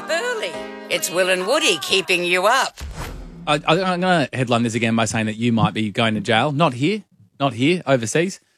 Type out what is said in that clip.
up early. It's Will and Woody keeping you up. I'm going to headline this again by saying that you might be going to jail. Not here, overseas.